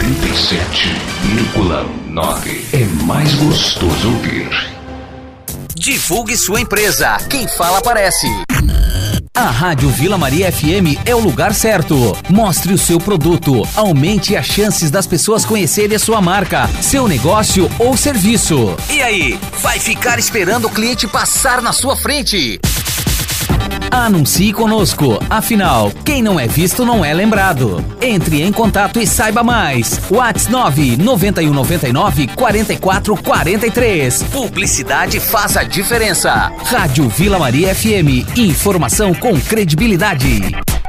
97,9 é mais gostoso ouvir. Divulgue sua empresa. Quem fala aparece. A Rádio Vila Maria FM é o lugar certo. Mostre o seu produto, aumente as chances das pessoas conhecerem a sua marca, seu negócio ou serviço. E aí, vai ficar esperando o cliente passar na sua frente? Anuncie conosco, afinal, quem não é visto não é lembrado. Entre em contato e saiba mais. WhatsApp 99199-4443. Publicidade faz a diferença. Rádio Vila Maria FM, informação com credibilidade.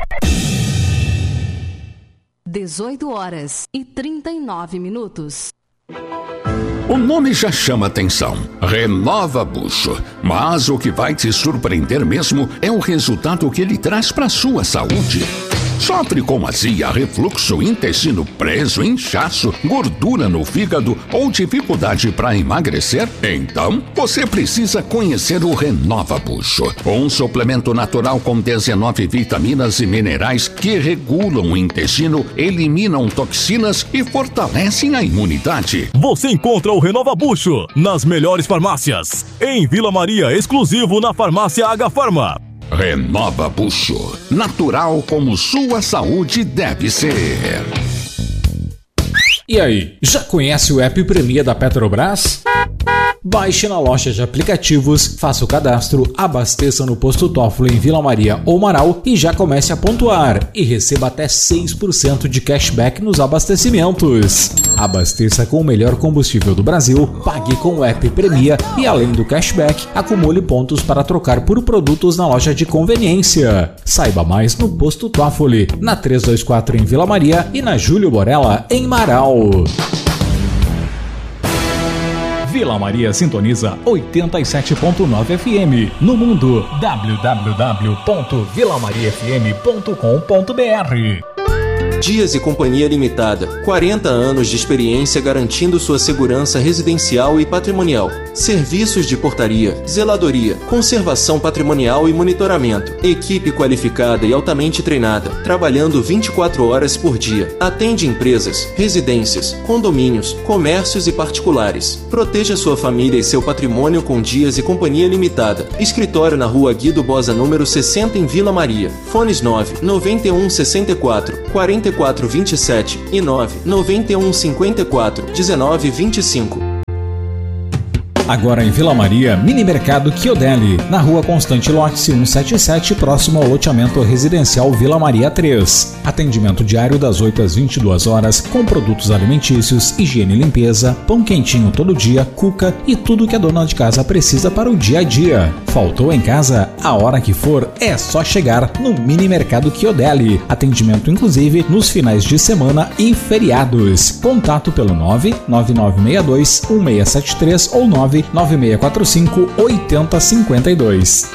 18h39. O nome já chama atenção, Renova Bucho, mas o que vai te surpreender mesmo é o resultado que ele traz para sua saúde. Sofre com azia, refluxo, intestino preso, inchaço, gordura no fígado ou dificuldade para emagrecer? Então, você precisa conhecer o Renova Bucho, um suplemento natural com 19 vitaminas e minerais que regulam o intestino, eliminam toxinas e fortalecem a imunidade. Você encontra o Renova Bucho nas melhores farmácias. Em Vila Maria, exclusivo na farmácia H Farma. Renova Bucho, natural como sua saúde deve ser. E aí, já conhece o app Premia da Petrobras? Baixe na loja de aplicativos, faça o cadastro, abasteça no posto Toffoli em Vila Maria ou Marau e já comece a pontuar e receba até 6% de cashback nos abastecimentos. Abasteça com o melhor combustível do Brasil, pague com o app Premia e além do cashback, acumule pontos para trocar por produtos na loja de conveniência. Saiba mais no posto Toffoli, na 324 em Vila Maria e na Júlio Borella em Marau. Vila Maria sintoniza 87.9 FM. No mundo, www.vilamariafm.com.br. Dias e Companhia Limitada, 40 anos de experiência garantindo sua segurança residencial e patrimonial. Serviços de portaria, zeladoria, conservação patrimonial e monitoramento. Equipe qualificada e altamente treinada, trabalhando 24 horas por dia. Atende empresas, residências, condomínios, comércios e particulares. Proteja sua família e seu patrimônio com Dias e Companhia Limitada. Escritório na Rua Guido Bosa, número 60 em Vila Maria. Fones 9 91 64 4427 e 9 91 54 19 25. Agora em Vila Maria, Mini Mercado Chiodelli, na Rua Constante Lotz 177, próximo ao loteamento residencial Vila Maria 3. Atendimento diário das 8 às 22 horas, com produtos alimentícios, higiene e limpeza, pão quentinho todo dia, cuca e tudo que a dona de casa precisa para o dia a dia. Faltou em casa? A hora que for, é só chegar no Mini Mercado Chiodelli. Atendimento inclusive nos finais de semana e feriados. Contato pelo 99962 1673 ou 9645 8052.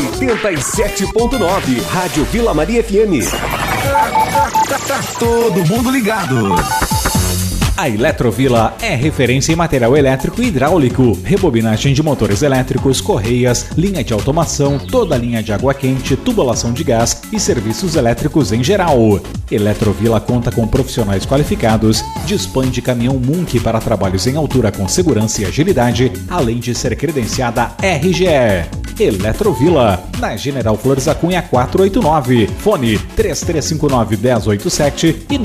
87.9 Rádio Vila Maria FM. Tá todo mundo ligado. A Eletrovila é referência em material elétrico e hidráulico, rebobinagem de motores elétricos, correias, linha de automação, toda a linha de água quente, tubulação de gás e serviços elétricos em geral. Eletrovila conta com profissionais qualificados, dispõe de caminhão Munk para trabalhos em altura com segurança e agilidade, além de ser credenciada RGE. Eletrovila, na General Flores da Cunha 489, fone 3359-1087 e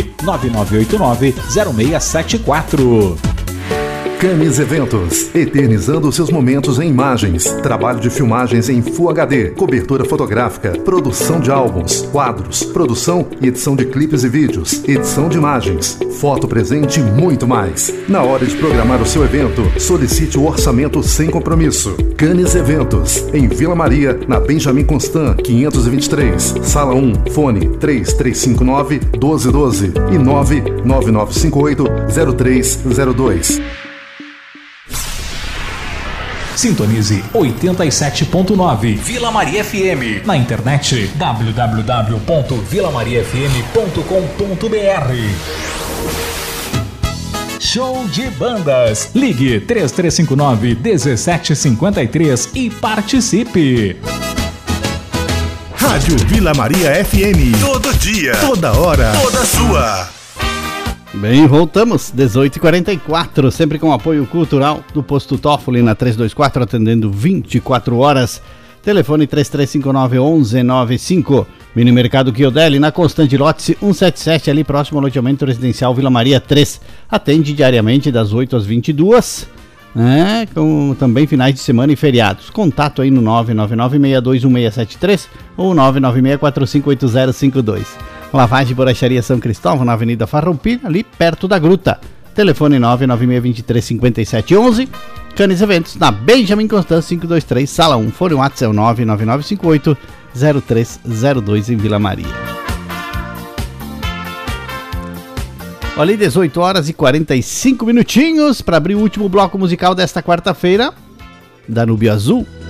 99989-0674. Camis Eventos, eternizando seus momentos em imagens, trabalho de filmagens em Full HD, cobertura fotográfica, produção de álbuns, quadros, produção e edição de clipes e vídeos, edição de imagens, foto presente e muito mais. Na hora de programar o seu evento, solicite o orçamento sem compromisso. Camis Eventos, em Vila Maria, na Benjamin Constant, 523, Sala 1, fone 3359-1212 e 99958-0302. Sintonize 87.9 Vila Maria FM. na internet www.vilamariafm.com.br. Show de bandas. Ligue 3359-1753 e participe. Rádio Vila Maria FM. Todo dia, toda hora, toda sua. Bem, voltamos, 18h44, sempre com apoio cultural do Posto Toffoli na 324, atendendo 24 horas. Telefone 3359-1195. Mini Mercado Chiodelli, na Constante Lotse 177, ali próximo ao loteamento residencial Vila Maria 3. Atende diariamente das 8 às 22, né? Com também finais de semana e feriados. Contato aí no 999-621-673 ou 996458052. Lavagem e Borracharia São Cristóvão, na Avenida Farroupilha, ali perto da Gruta. Telefone 996235711. Canis Eventos, na Benjamin Constant 523, Sala 1. Fone WhatsApp 99958-0302 em Vila Maria. Olha aí, 18 horas e 45 minutinhos para abrir o último bloco musical desta quarta-feira. Danúbio Azul.